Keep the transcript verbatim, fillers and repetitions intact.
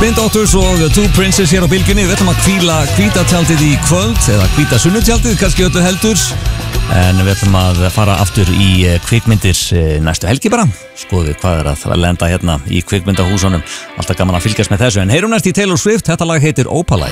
Spin Doctors og Two Princes hér á bylgjunni. Við ætlum að hvíla hvítatjaldið í kvöld eða hvíta sunnutjaldið, kannski öllu heldur. En við ætlum að fara aftur í kvikmyndir næstu helgi bara. Skoðum hvað er að lenda hérna í kvikmyndahúsunum. Alltaf gaman að fylgjast með þessu. En heyrum næst í Taylor Swift, þetta lag heitir Opalite.